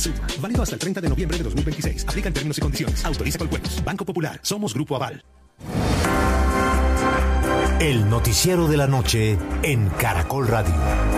Suma, válido hasta el 30 de noviembre de 2026. Aplican términos y condiciones. Autoriza Coljuegos. Banco Popular. Somos Grupo Aval. El noticiero de la noche en Caracol Radio.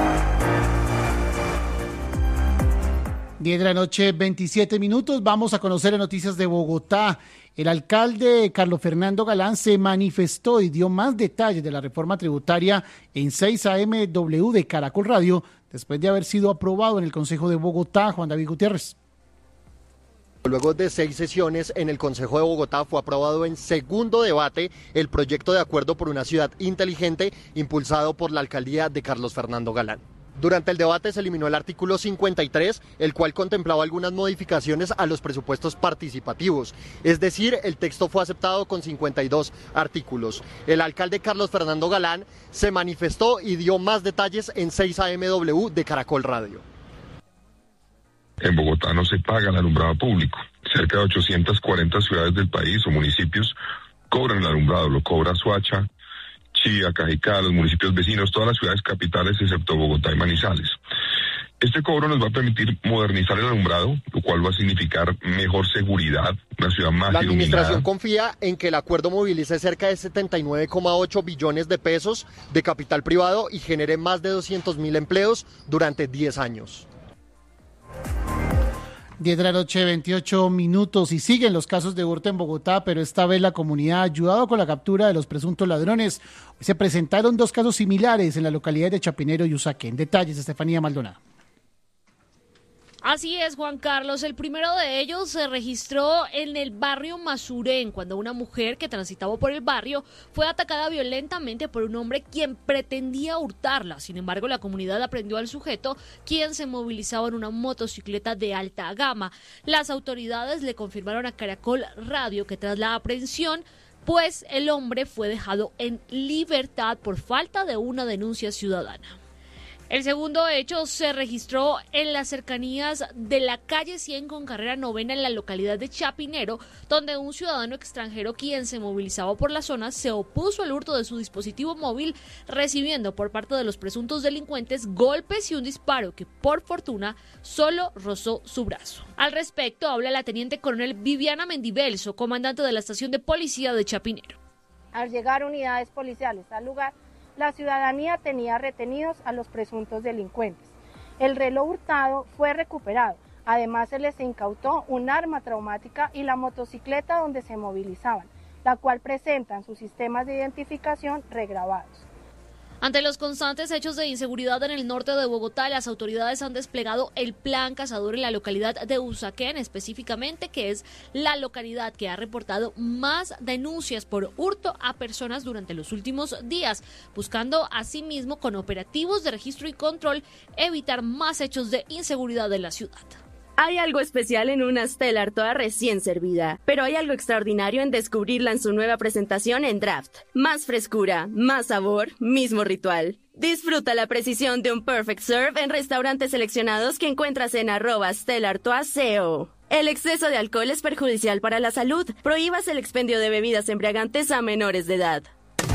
10 de la noche, 27 minutos. Vamos a conocer las noticias de Bogotá. El alcalde Carlos Fernando Galán se manifestó y dio más detalles de la reforma tributaria en 6 AM W de Caracol Radio, después de haber sido aprobado en el Consejo de Bogotá. Juan David Gutiérrez. Luego de 6 sesiones en el Consejo de Bogotá fue aprobado en segundo debate el proyecto de acuerdo por una ciudad inteligente impulsado por la alcaldía de Carlos Fernando Galán. Durante el debate se eliminó el artículo 53, el cual contemplaba algunas modificaciones a los presupuestos participativos. Es decir, el texto fue aceptado con 52 artículos. El alcalde Carlos Fernando Galán se manifestó y dio más detalles en 6 AMW de Caracol Radio. En Bogotá no se paga el alumbrado público. Cerca de 840 ciudades del país o municipios cobran el alumbrado. Lo cobra Soacha, Chía, Cajicá, los municipios vecinos, todas las ciudades capitales excepto Bogotá y Manizales. Este cobro nos va a permitir modernizar el alumbrado, lo cual va a significar mejor seguridad, una ciudad más iluminada. La administración confía en que el acuerdo movilice cerca de 79,8 billones de pesos de capital privado y genere más de 200.000 empleos durante 10 años. 10 de la noche, 28 minutos, y siguen los casos de hurto en Bogotá, pero esta vez la comunidad ha ayudado con la captura de los presuntos ladrones. Hoy se presentaron 2 casos similares en la localidad de Chapinero y Usaquén. En detalles, Estefanía Maldonado. Así es, Juan Carlos. El primero de ellos se registró en el barrio Masurén, cuando una mujer que transitaba por el barrio fue atacada violentamente por un hombre quien pretendía hurtarla. Sin embargo, la comunidad aprendió al sujeto, quien se movilizaba en una motocicleta de alta gama. Las autoridades le confirmaron a Caracol Radio que tras la aprehensión, pues el hombre fue dejado en libertad por falta de una denuncia ciudadana. El segundo hecho se registró en las cercanías de la calle 100 con carrera 9 en la localidad de Chapinero, donde un ciudadano extranjero quien se movilizaba por la zona se opuso al hurto de su dispositivo móvil, recibiendo por parte de los presuntos delincuentes golpes y un disparo que por fortuna solo rozó su brazo. Al respecto habla la teniente coronel Viviana Mendivelso, comandante de la estación de policía de Chapinero. Al llegar unidades policiales al lugar, la ciudadanía tenía retenidos a los presuntos delincuentes. El reloj hurtado fue recuperado. Además, se les incautó un arma traumática y la motocicleta donde se movilizaban, la cual presentan sus sistemas de identificación regrabados. Ante los constantes hechos de inseguridad en el norte de Bogotá, las autoridades han desplegado el Plan Cazador en la localidad de Usaquén, específicamente, que es la localidad que ha reportado más denuncias por hurto a personas durante los últimos días, buscando asimismo con operativos de registro y control evitar más hechos de inseguridad en la ciudad. Hay algo especial en una Stellar toda recién servida, pero hay algo extraordinario en descubrirla en su nueva presentación en Draft. Más frescura, más sabor, mismo ritual. Disfruta la precisión de un Perfect Serve en restaurantes seleccionados que encuentras en @StellarToa.co. El exceso de alcohol es perjudicial para la salud. Prohíbas el expendio de bebidas embriagantes a menores de edad.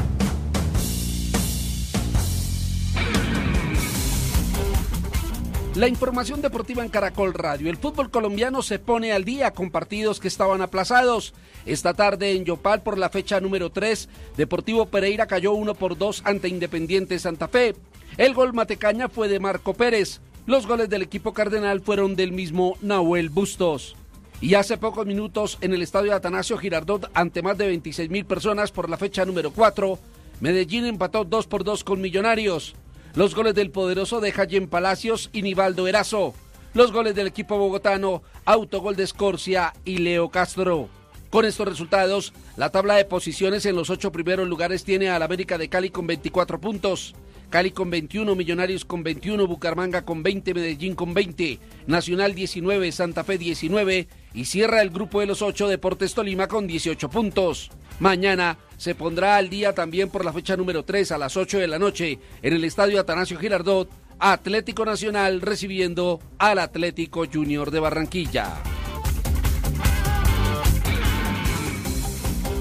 La información deportiva en Caracol Radio. El fútbol colombiano se pone al día con partidos que estaban aplazados. Esta tarde en Yopal, por la fecha número 3, Deportivo Pereira cayó 1-2 ante Independiente Santa Fe. El gol matecaña fue de Marco Pérez. Los goles del equipo cardenal fueron del mismo Nahuel Bustos. Y hace pocos minutos en el estadio Atanasio Girardot, ante más de 26.000 personas por la fecha número 4, Medellín empató 2-2 con Millonarios. Los goles del poderoso de Jayen Palacios y Nivaldo Erazo. Los goles del equipo bogotano, autogol de Escorcia y Leo Castro. Con estos resultados, la tabla de posiciones en los 8 primeros lugares tiene al América de Cali con 24 puntos. Cali con 21, Millonarios con 21, Bucaramanga con 20, Medellín con 20, Nacional 19, Santa Fe 19 y cierra el grupo de los 8 Deportes Tolima con 18 puntos. Mañana se pondrá al día también por la fecha número 3 a las 8 de la noche en el estadio Atanasio Girardot, Atlético Nacional recibiendo al Atlético Junior de Barranquilla.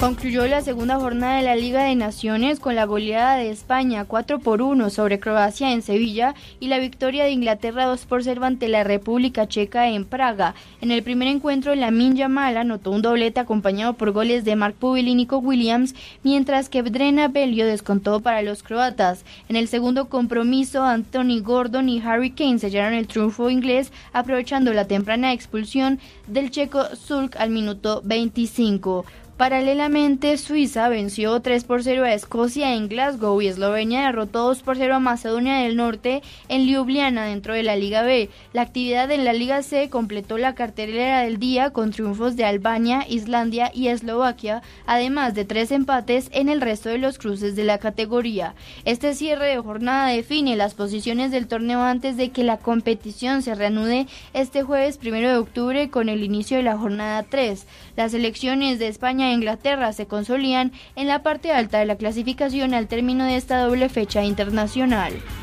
Concluyó la segunda jornada de la Liga de Naciones con la goleada de España 4-1 sobre Croacia en Sevilla y la victoria de Inglaterra 2-0 ante la República Checa en Praga. En el primer encuentro, Lamine Yamal anotó un doblete acompañado por goles de Mark Pubil y Nico Williams, mientras que Drena Belio descontó para los croatas. En el segundo compromiso, Anthony Gordon y Harry Kane sellaron el triunfo inglés, aprovechando la temprana expulsión del checo Zulk al minuto 25. Paralelamente, Suiza venció 3-0 a Escocia en Glasgow y Eslovenia derrotó 2-0 a Macedonia del Norte en Ljubljana dentro de la Liga B. La actividad en la Liga C completó la cartelera del día con triunfos de Albania, Islandia y Eslovaquia, además de 3 empates en el resto de los cruces de la categoría. Este cierre de jornada define las posiciones del torneo antes de que la competición se reanude este jueves 1 de octubre con el inicio de la jornada 3. Las selecciones de España e Inglaterra se consolidan en la parte alta de la clasificación al término de esta doble fecha internacional.